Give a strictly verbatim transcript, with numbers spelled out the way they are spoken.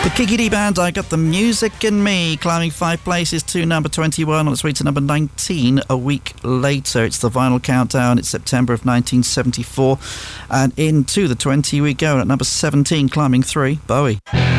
Kiki D Band, I Got the Music in Me, climbing five places to number twenty-one on its way to number nineteen a week later. It's the Vinyl Countdown. It's September of nineteen seventy-four. And into the twenty we go at number seventeen, climbing three, Bowie.